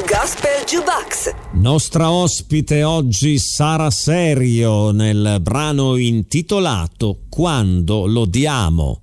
Gospel Jukebox. Nostra ospite oggi Sara Serio nel brano intitolato Quando lo diamo.